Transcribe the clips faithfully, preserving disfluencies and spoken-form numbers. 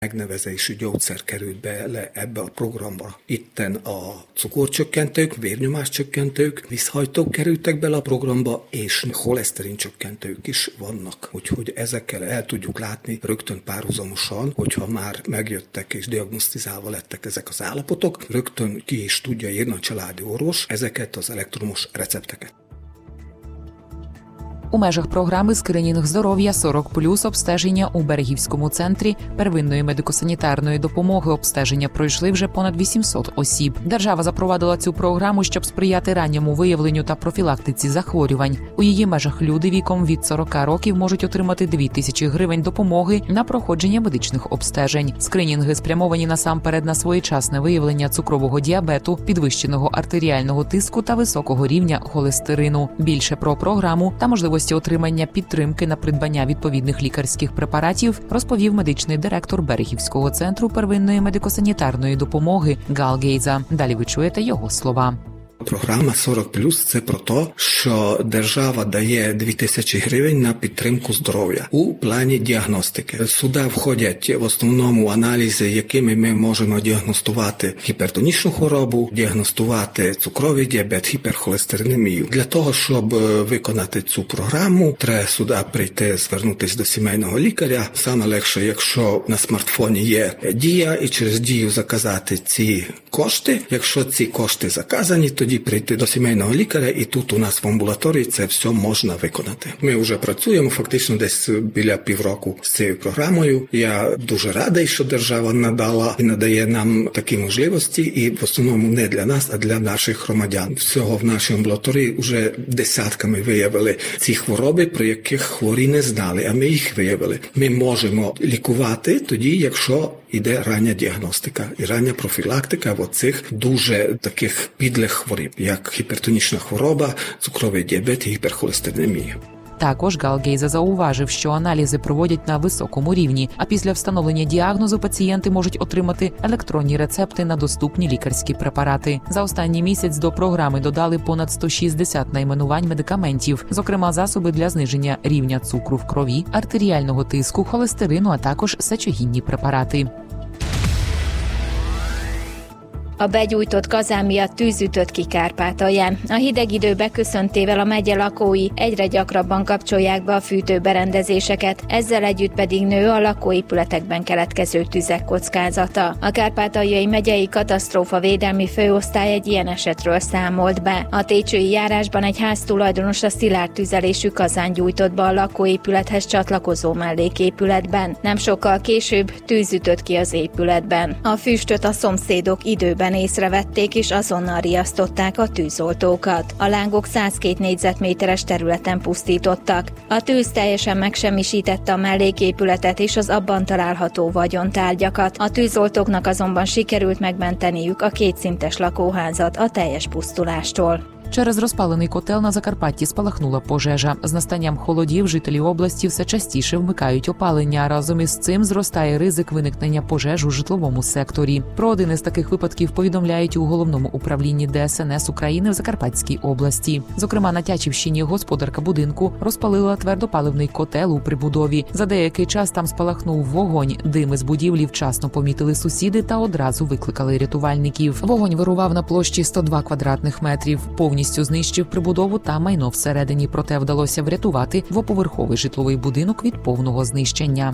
megnevezésű gyógyszer került bele ebbe a programba. Itten a cukorcsökkentők, vérnyomáscsökkentők, vízhajtók kerültek bele a programba, és holeszterin csökkentők is vannak. Úgyhogy ezekkel el tudjuk látni rögtön párhuzamosan, hogyha már megjöttek és diagnosztizálva lettek ezek az állapotok, rögtön ki is tudja írni a családi orvos ezeket az elektromos recepteket. У межах програми «Скринінг здоров'я сорок плюс» обстеження у Берегівському центрі первинної медико-санітарної допомоги обстеження пройшли вже понад вісімсот осіб. Держава запровадила цю програму, щоб сприяти ранньому виявленню та профілактиці захворювань. У її межах люди віком від сорока років можуть отримати дві тисячі гривень допомоги на проходження медичних обстежень. Скринінги спрямовані насамперед на своєчасне виявлення цукрового діабету, підвищеного артеріального тиску та високого рівня холестерину. Більше про програму та можливості отримання підтримки на придбання відповідних лікарських препаратів розповів медичний директор Берегівського центру первинної медико-санітарної допомоги Гал Гейза. Далі ви чуєте його слова. Програма сорок плюс – це про те, що держава дає дві тисячі гривень на підтримку здоров'я у плані діагностики. Сюди входять в основному аналізи, якими ми можемо діагностувати гіпертонічну хворобу, діагностувати цукровий діабет, гіперхолестеринемію. Для того, щоб виконати цю програму, треба сюди прийти, звернутися до сімейного лікаря. Саме легше, якщо на смартфоні є Дія, і через Дію заказати ці кошти. Якщо ці кошти заказані, тоді прийти до сімейного лікаря, і тут у нас в амбулаторії це все можна виконати. Ми вже працюємо фактично десь біля півроку з цією програмою. Я дуже радий, що держава надала і надає нам такі можливості, і в основному не для нас, а для наших громадян. Всього в нашій амбулаторії вже десятками виявили ці хвороби, про яких хворі не знали, а ми їх виявили. Ми можемо лікувати тоді, якщо іде рання діагностика і рання профілактика в оцих дуже таких підлих хвороб, як гіпертонічна хвороба, цукровий діабет і гіперхолестеринемія. Також Гал Гейза зауважив, що аналізи проводять на високому рівні, а після встановлення діагнозу пацієнти можуть отримати електронні рецепти на доступні лікарські препарати. За останній місяць до програми додали понад сто шістдесят найменувань медикаментів, зокрема засоби для зниження рівня цукру в крові, артеріального тиску, холестерину, а також сечогінні препарати. A begyújtott kazán miatt tűz ütött ki Kárpátalján. A hideg idő beköszöntével a megye lakói egyre gyakrabban kapcsolják be a fűtőberendezéseket, ezzel együtt pedig nő a lakóépületekben keletkező tüzek kockázata. A Kárpátaljai megyei katasztrófavédelmi főosztály egy ilyen esetről számolt be. A técsői járásban egy ház tulajdonosa szilárd tüzelésű kazán gyújtott be a lakóépülethez csatlakozó melléképületben. Nem sokkal később tűz ütött ki az épületben. A füstöt a szomszédok időben észrevették és azonnal riasztották a tűzoltókat. A lángok száz két négyzetméteres területen pusztítottak. A tűz teljesen megsemmisítette a melléképületet és az abban található vagyontárgyakat. A tűzoltóknak azonban sikerült megmenteniük a kétszintes lakóházat a teljes pusztulástól. Через розпалений котел на Закарпатті спалахнула пожежа. З настанням холодів жителі області все частіше вмикають опалення, а разом із цим зростає ризик виникнення пожеж у житловому секторі. Про один із таких випадків повідомляють у Головному управлінні Де Ес Ен Ес України в Закарпатській області. Зокрема, на Тячівщині господарка будинку розпалила твердопаливний котел у прибудові. За деякий час там спалахнув вогонь. Дим із будівлі вчасно помітили сусіди та одразу викликали рятувальників. Вогонь вирував на площі сто два квадратних метрів. Повністю знищив прибудову та майно всередині, проте вдалося врятувати двоповерховий житловий будинок від повного знищення.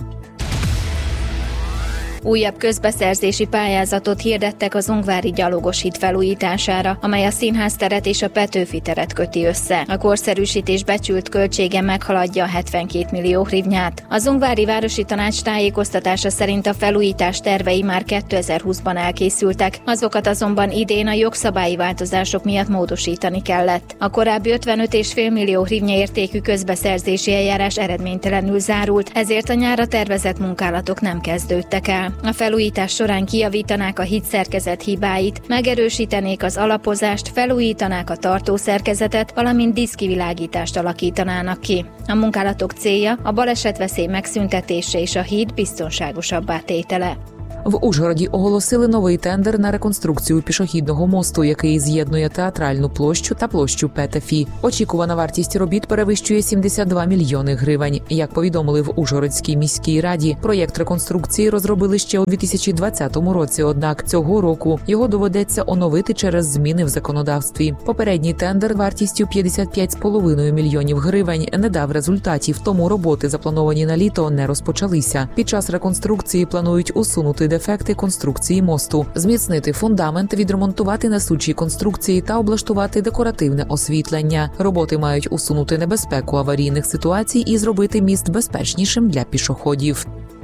Újabb közbeszerzési pályázatot hirdettek az Ungvári gyalogos híd felújítására, amely a Színházteret és a Petőfi teret köti össze. A korszerűsítés becsült költsége meghaladja a hetvenkét millió hrivnyát. Az Ungvári Városi Tanács tájékoztatása szerint a felújítás tervei már kétezer-húszban elkészültek, azokat azonban idén a jogszabályi változások miatt módosítani kellett. A korábbi ötvenöt egész öt millió hrivnya értékű közbeszerzési eljárás eredménytelenül zárult, ezért a nyárra tervezett munkálatok nem kezdődtek el. A felújítás során kijavítanák a hídszerkezet hibáit, megerősítenék az alapozást, felújítanák a tartószerkezetet, valamint díszkivilágítást alakítanának ki. A munkálatok célja a balesetveszély megszüntetése és a híd biztonságosabbá tétele. В Ужгороді оголосили новий тендер на реконструкцію пішохідного мосту, який з'єднує Театральну площу та площу Петефі. Очікувана вартість робіт перевищує сімдесят два мільйони гривень. Як повідомили в Ужгородській міській раді, проєкт реконструкції розробили ще у дві тисячі двадцятому році, однак цього року його доведеться оновити через зміни в законодавстві. Попередній тендер вартістю п'ятдесят п'ять з половиною мільйонів гривень не дав результатів, тому роботи, заплановані на літо, не розпочалися. Під час реконструкції планують усунути дефекти конструкції мосту, зміцнити фундамент, відремонтувати несучі конструкції та облаштувати декоративне освітлення. Роботи мають усунути небезпеку аварійних ситуацій і зробити міст безпечнішим для пішоходів.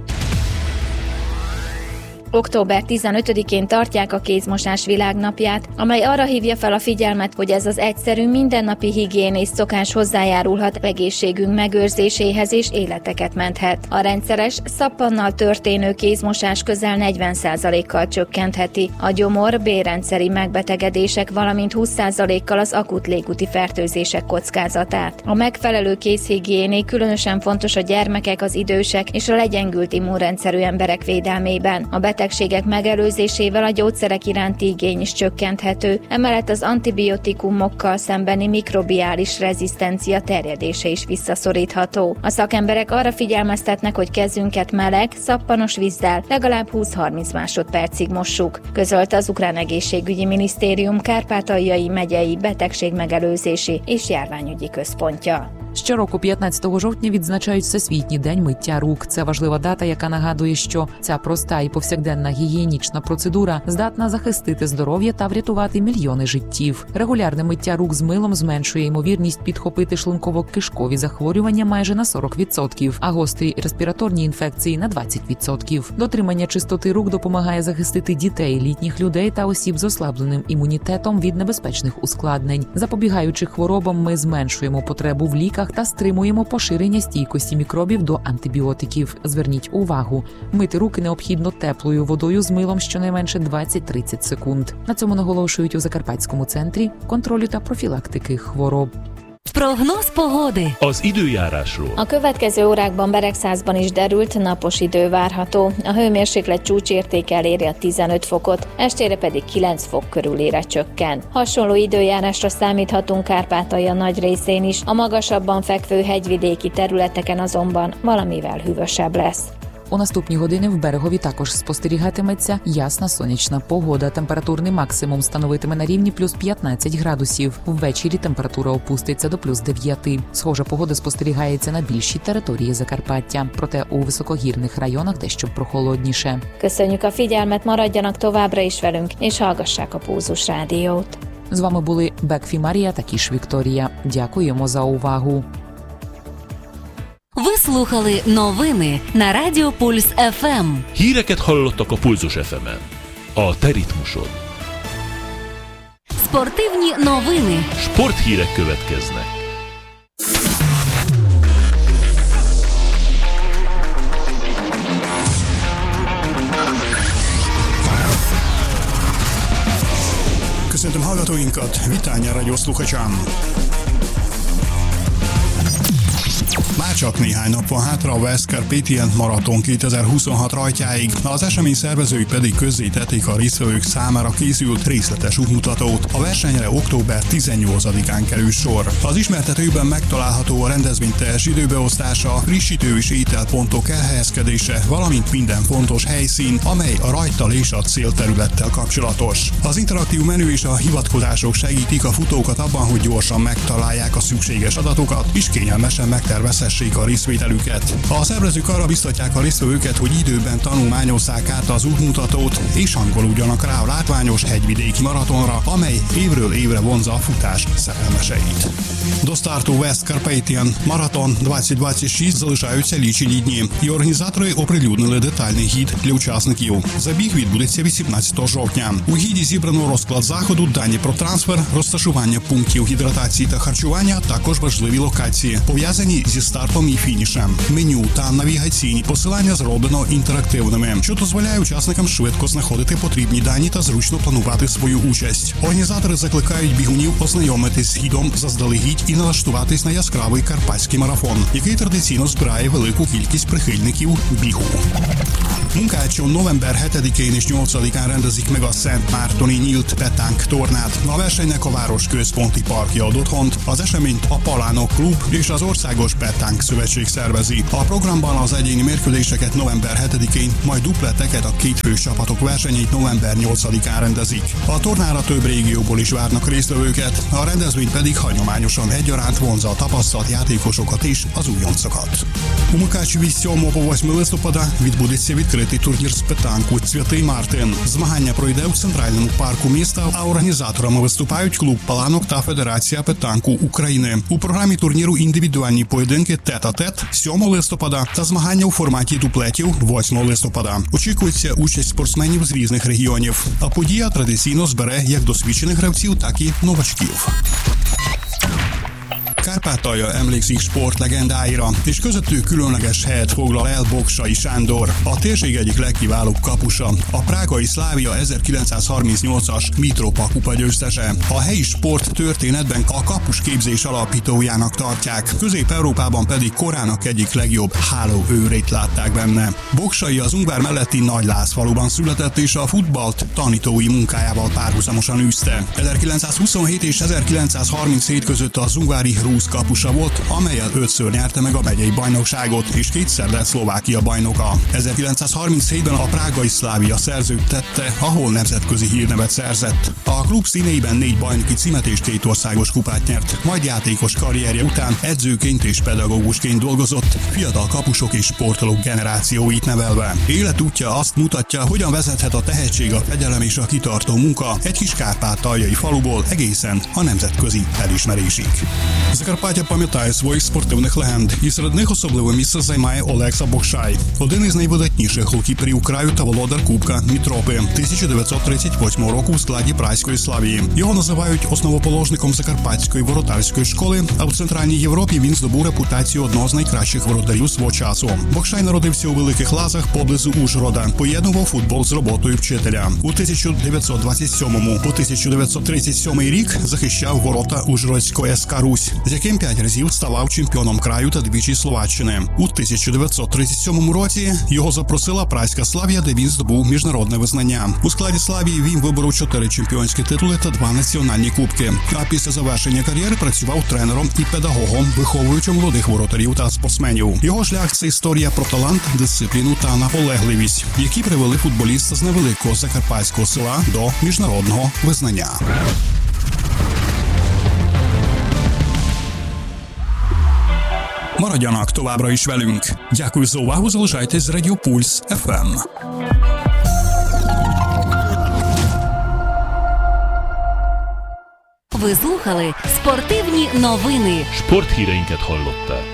október tizenötödikén tartják a kézmosás világnapját, amely arra hívja fel a figyelmet, hogy ez az egyszerű, mindennapi higiénés szokás hozzájárulhat egészségünk megőrzéséhez és életeket menthet. A rendszeres, szappannal történő kézmosás közel negyven százalékkal csökkentheti a gyomor, bélrendszeri megbetegedések, valamint húsz százalékkal az akut légúti fertőzések kockázatát. A megfelelő kézhigiéné különösen fontos a gyermekek, az idősek és a legyengült immunrendszerű emberek védelmében. A betegségek megelőzésével a gyógyszerek iránti igény is csökkenthető, emellett az antibiotikumokkal szembeni mikrobiális rezisztencia terjedése is visszaszorítható. A szakemberek arra figyelmeztetnek, hogy kezünket meleg, szappanos vízzel legalább húsz-harminc másodpercig mossuk, közölte az Ukrán Egészségügyi Minisztérium Kárpátaljai megyei betegségmegelőzési és járványügyi központja. Щороку п'ятнадцятого жовтня відзначають Всесвітній день миття рук. Це важлива дата, яка нагадує, що ця проста і повсякденна гігієнічна процедура здатна захистити здоров'я та врятувати мільйони життів. Регулярне миття рук з милом зменшує ймовірність підхопити шлунково-кишкові захворювання майже на сорок відсотків, а гострі респіраторні інфекції на двадцять відсотків. Дотримання чистоти рук допомагає захистити дітей, літніх людей та осіб з ослабленим імунітетом від небезпечних ускладнень. Запобігаючи хворобам, ми зменшуємо потребу в ліках та стримуємо поширення стійкості мікробів до антибіотиків. Зверніть увагу, мити руки необхідно теплою водою з милом щонайменше двадцять-тридцять секунд. На цьому наголошують у Закарпатському центрі контролю та профілактики хвороб. Prognoz pogody. Az időjárásról. A következő órákban Beregszázban is derült, napos idő várható. A hőmérséklet csúcsértéke eléri a tizenöt fokot, estére pedig kilenc fok körülére csökken. Hasonló időjárásra számíthatunk Kárpátalja nagy részén is, a magasabban fekvő hegyvidéki területeken azonban valamivel hűvösebb lesz. У наступні години в Берегові також спостерігатиметься ясна сонячна погода. Температурний максимум становитиме на рівні плюс п'ятнадцять градусів. Ввечері температура опуститься до плюс дев'ять. Схожа погода спостерігається на більшій території Закарпаття. Проте у високогірних районах дещо прохолодніше. Köszönjük a figyelmet, maradjanak továbbra is velünk, és hallgassák a Pulzus Rádiót. З вами були Бекфі Марія та Кіш Вікторія. Дякуємо за увагу. Ви слухали новини на Радіо Пульс еф ем. Híreket hallottak a Pulzus еф ем-en. A te ritmusod. Спортивні новини. Sporthírek következnek. Köszöntöm hallgatóinkat, Vitánya Rádió Sluchacsán. Már csak néhány nap van hátra a West Carpathian Marathon kétezer-huszonhat rajtjáig, az esemény szervezői pedig közzétették a résztvevők számára készült részletes útmutatót. A versenyre október tizennyolcadikán kerül sor. Az ismertetőben megtalálható a rendezvény teljes időbeosztása, frissítő és ételpontok elhelyezkedése, valamint minden fontos helyszín, amely a rajttal és a célterülettel kapcsolatos. Az interaktív menü és a hivatkozások segítik a futókat abban, hogy gyorsan megtalálják a szükséges adatokat, és kényelmesen megtervezhessék a részvételüket. A szervezők arra biztatják a résztvevőket, hogy időben tanulmányozzák át az útmutatót, és hangolódjanak rá a látványos hegyvidéki maratonra, amely évről évre vonzza a futás szerelmeseit. До старту West Carpathian Marathon двадцять двадцять шість залишаються лічені дні. І організатори оприлюднили детальний гід для учасників. Забіг відбудеться вісімнадцятого жовтня. У гіді зібрано розклад заходу, дані про трансфер, розташування пунктів гідратації та харчування, також важливі локації, пов'язані зі стартом по мій фінішем. Меню та навігаційні посилання зроблено інтерактивними, що дозволяє учасникам швидко знаходити потрібні дані та зручно планувати свою участь. Організатори закликають бігунів ознайомитись з гідом заздалегідь і налаштуватись на яскравий карпатський марафон, який традиційно збирає велику кількість прихильників бігу. Munkácson november hetedikén és nyolcadikán rendezik meg a Szent Mártoni nyílt petánk tornát. A versenynek a város központi parkja ad otthont, az eseményt a Palánok Klub és az Országos Petánk Szövetség szervezi. A programban az egyéni mérkőzéseket november hetedikén, majd dupleteket, a kétfős csapatok versenyeit november nyolcadikán rendezik. A tornára több régióból is várnak résztvevőket, a rendezvény pedig hagyományosan egyaránt vonzza a tapasztalt játékosokat és az újoncokat. У Мукачеві від сьомого по восьме листопада відбудеться відкритий турнір з петанку «Святий Мартин». Змагання пройде у центральному парку міста, а організаторами виступають клуб «Паланок» та Федерація петанку України. У програмі турніру індивідуальні поєдинки тет-а-тет сьомого листопада та змагання у форматі дуплетів восьмого листопада. Очікується участь спортсменів з різних регіонів, а подія традиційно збере як досвідчених гравців, так і новачків. Kárpátalja emlékszik sportlegendáira, és közöttük különleges helyet foglal el Bogsay Sándor, a térség egyik legkiválóbb kapusa, a prágai Szlávia ezerkilencszázharmincnyolcas Mitropa kupa győztese. A helyi sport történetben a kapus képzés alapítójának tartják, Közép-Európában pedig korának egyik legjobb hálóőrét látták benne. Bogsay az Ungvár melletti Nagylászfaluban született, és a futballt tanítói munkájával párhuzamosan űzte. ezerkilencszázhuszonhét és ezerkilencszázharminchét között az ungvári Rúsz kapusa volt, amellyel ötször nyerte meg a megyei bajnokságot, és kétszer lett Szlovákia bajnoka. ezerkilencszázharminchétben a prágai Szlávia szerződtette, ahol nemzetközi hírnevet szerzett. A klub színeiben négy bajnoki címet és két országos kupát nyert, majd játékos karrierje után edzőként és pedagógusként dolgozott, fiatal kapusok és sportolók generációit nevelve. Életútja azt mutatja, hogyan vezethet a tehetség, a fegyelem és a kitartó munka egy kis kárpátaljai faluból egészen a nemzetközi elismerésig. Закарпаття пам'ятає своїх спортивних легенд, і серед них особливе місце займає Олекса Богшай, один із найвидатніших голкіперів краю та володар Кубка Мітропи тисяча дев'ятсот тридцять восьмого року в складі Праської Славії. Його називають основоположником закарпатської воротарської школи, а в Центральній Європі він здобув репутацію одного з найкращих воротарів свого часу. Богшай народився у Великих Лазах поблизу Ужгорода, поєднував футбол з роботою вчителя. У тисяча дев'ятсот двадцять сьомому по тисяча дев'ятсот тридцять сьомий рік захищав ворота Ужгородської ес ка Русь, з яким п'ять разів ставав чемпіоном краю та двічі Словаччини. У тисяча дев'ятсот тридцять сьомому році його запросила Праська Славія, де він здобув міжнародне визнання. У складі Славії він виборов чотири чемпіонські титули та два національні кубки. А після завершення кар'єри працював тренером і педагогом, виховуючи молодих воротарів та спортсменів. Його шлях – це історія про талант, дисципліну та наполегливість, які привели футболіста з невеликого закарпатського села до міжнародного визнання. Maradjanak továbbra is velünk. Дякую за увагу, залишайтесь з Радіо Пульс еф ем. Ви слухали спортивні новини. Sporthíreinket hallották.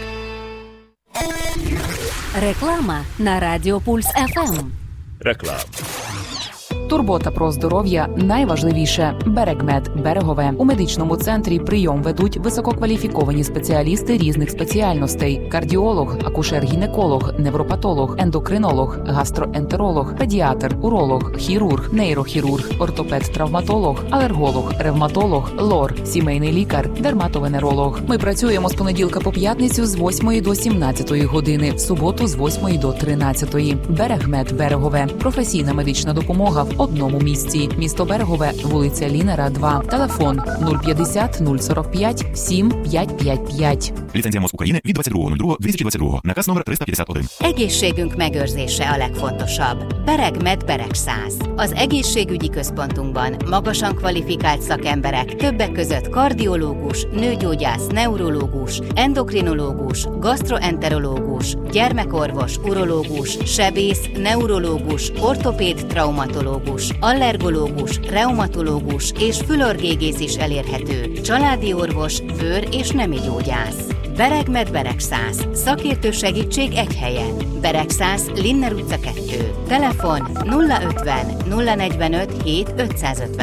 Реклама на Радіо Пульс еф ем. Reklám. Турбота про здоров'я – найважливіше. Берегмед Берегове. У медичному центрі прийом ведуть висококваліфіковані спеціалісти різних спеціальностей: кардіолог, акушер-гінеколог, невропатолог, ендокринолог, гастроентеролог, педіатр, уролог, хірург, нейрохірург, ортопед-травматолог, алерголог, ревматолог, лор, сімейний лікар, дерматовенеролог. Ми працюємо з понеділка по п'ятницю з восьмої до сімнадцятої години, в суботу з восьмої до тринадцятої. Берегмед Берегове. Професійна медична допомога в одному місці. Місто Берегове, вулиця Лінера, два. Телефон нуль п'ятдесят нуль сорок п'ять сім п'ять п'ять п'ять. Ліцензія МОЗ України від двадцять другого другого дві тисячі двадцять другого. Наказ номер триста п'ятдесят один. Egészségünk megőrzése a legfontosabb. Beregmed Beregszász. Az egészségügyi központunkban magasan kvalifikált szakemberek, többek között kardiológus, nőgyógyász, neurológus, endokrinológus, gastroenterológus, gyermekorvos, urológus, sebész, neurológus, ortopéd, traumatológus, allergológus, reumatológus és fülorgégész is elérhető, családi orvos, bőr- és nemi gyógyász. Beregmed Beregszász. Szakértő segítség egy helyen. Beregszász, Linner utca kettő. Telefon nulla ötven nulla negyvenöt hét ötszázötvenöt.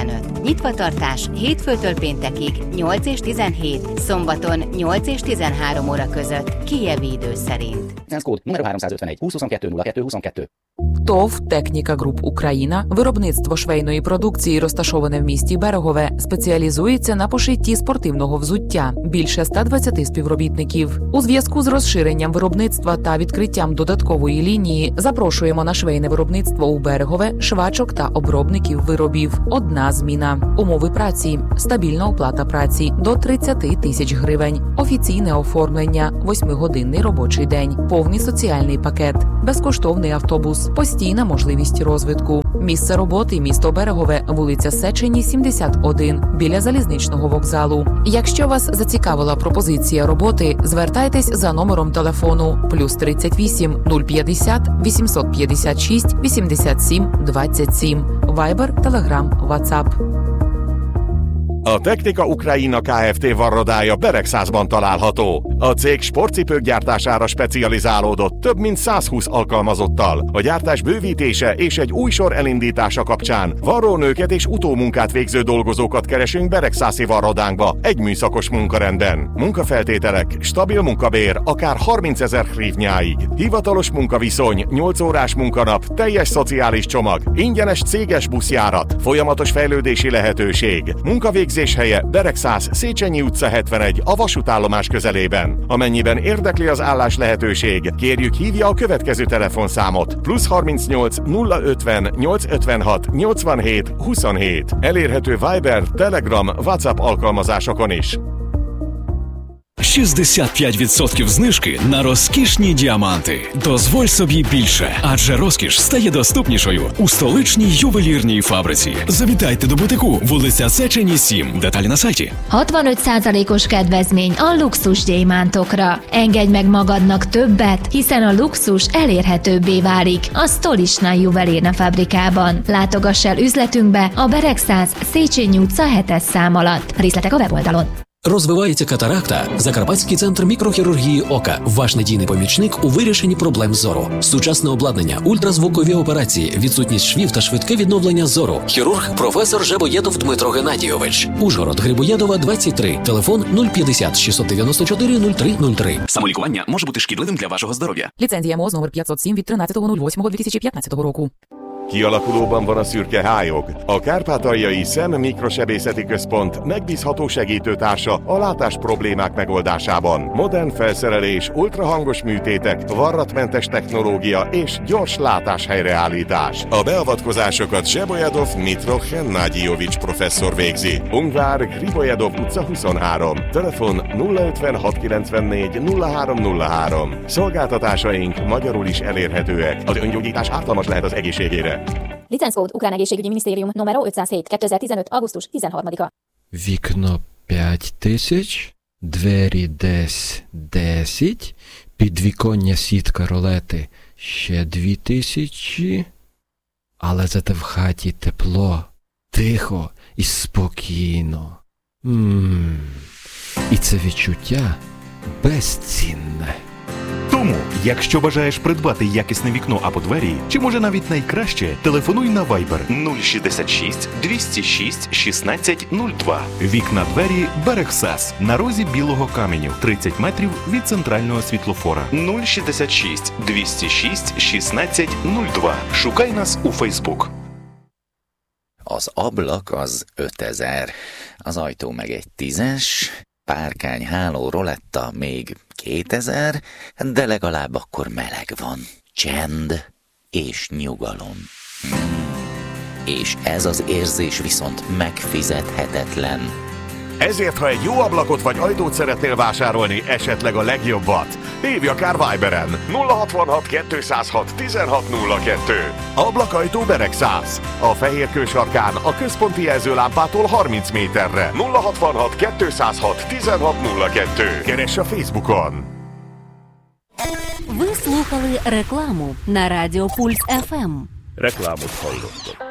Nyitvatartás hétfőtől péntekig nyolc és tizenhét, szombaton nyolc és tizenhárom óra között, kijevi idő szerint. Kód nulla háromszázötvenegy húsz huszonkettő nulla kettő huszonkettő. ТОВ «Техніка Груп Україна», виробництво швейної продукції, розташоване в місті Берегове, спеціалізується на пошитті спортивного взуття. Більше ста двадцяти співробітників. У зв'язку з розширенням виробництва та відкриттям додаткової лінії запрошуємо на швейне виробництво у Берегове швачок та обробників виробів. Одна зміна. Умови праці. Стабільна оплата праці до тридцять тисяч гривень. Офіційне оформлення. восьмигодинний робочий день. Повний соціальний пакет. Безкоштовний автобус. Постійна можливість розвитку. Місце роботи – місто Берегове, вулиця Сечені, сімдесят один, біля залізничного вокзалу. Якщо вас зацікавила пропозиція роботи, звертайтесь за номером телефону плюс тридцять вісім нуль п'ятдесят вісімсот п'ятдесят шість вісімдесят сім двадцять сім. Viber, Telegram, WhatsApp. A Technika Ukraina Kft. Varrodája Beregszázban található. A cég sportcipők gyártására specializálódott több mint százhúsz alkalmazottal. A gyártás bővítése és egy új sor elindítása kapcsán varrónőket és utómunkát végző dolgozókat keresünk Beregszászi varrodánkba egy műszakos munkarendben. Munkafeltételek, stabil munkabér, akár harmincezer hrivnyáig. Hivatalos munkaviszony, nyolc órás munkanap, teljes szociális csomag, ingyenes céges buszjárat, folyamatos fejlődési lehetőség. Munkavégzés helye Beregszász, Széchenyi utca hetvenegy, a vasútállomás közelében. Amennyiben érdekli az állás lehetőség, kérjük hívja a következő telefonszámot: plusz harmincnyolc nulla ötven nyolcszázötvenhat nyolcvanhét huszonhét. Elérhető Viber, Telegram, WhatsApp alkalmazásokon is. шістдесят п'ять відсотків знижки на розкішні діаманти. Дозволь собі більше, адже розкіш стає доступнішою у столичній ювелірній фабриці. Завітайте до бутику, вулиця Сечені, сім. Деталі на сайті. hatvanöt százalékos kedvezmény a luxus gyémántokra. Engedj meg magadnak többet, hiszen a luxus elérhetőbbé válik a Stolichnai Juvelírna Fabrikában. Látogass el üzletünkbe a Beregszász, Széchenyi utca hetes szám alatt. Részletek a weboldalon. Розвивається катаракта. Закарпатський центр мікрохірургії ока. Ваш надійний помічник у вирішенні проблем зору. Сучасне обладнання, ультразвукові операції, відсутність швів та швидке відновлення зору. Хірург професор Жебоєдов Дмитро Геннадійович. Ужгород, Грибоєдова, двадцять три. Телефон нуль п'ятдесят шістсот дев'яносто чотири нуль три нуль три. Самолікування може бути шкідливим для вашого здоров'я. Ліцензія МОЗ номер п'ятсот сім від тринадцятого восьмого дві тисячі п'ятнадцятого року. Kialakulóban van a szürke hályog. A Kárpátaljai Szem Mikrosebészeti Központ megbízható segítőtársa a látás problémák megoldásában. Modern felszerelés, ultrahangos műtétek, varratmentes technológia és gyors látás helyreállítás. A beavatkozásokat Zsebojadov Dmitro Hennádyijovics professzor végzi. Ungvár, Gribojedov utca huszonhárom. Telefon nulla ötvenhat kilencvennégy nulla három nulla három. Szolgáltatásaink magyarul is elérhetőek. Az öngyógyítás ártalmas lehet az egészségére. Licenckód Ukrán Egészségügyi Minisztérium numero ötszázhét kétezer-tizenöt augusztus tizenharmadika. Вікно п'ять тисяч, двері десь десять, підвіконня сітка ролети ще дві тисячі, але зате в хаті тепло, тихо і спокійно. Ммм, і це відчуття безцінне. Тому, якщо бажаєш придбати якісне вікно або двері, чи може навіть найкраще, телефонуй на Viber нуль шістдесят шість двісті шість шістнадцять нуль два. Вікна-двері Берегсас на розі Білого Каменю, тридцять метрів від центрального світлофора. нуль шістдесят шість двісті шість шістнадцять нуль два. Шукай нас у Facebook. Az ablak az ötezer, az ajtó meg egy tízes, párkány, háló, roletta még kétezer, de legalább akkor meleg van, csend és nyugalom. Hmm. És ez az érzés viszont megfizethetetlen. Ezért, ha egy jó ablakot vagy ajtót szeretnél vásárolni, esetleg a legjobbat, hívj akár Viberen nulla hatvanhat kétszázhat tizenhat nulla kettő. Ablakajtó Beregszász. A Fehérkő sarkán a központi jelzőlámpától harminc méterre. nulla hatvanhat kétszázhat tizenhat nulla kettő. Keress a Facebookon. Ви слухали рекламу на Радіо Пульс еф ем. Reklámot hallottak.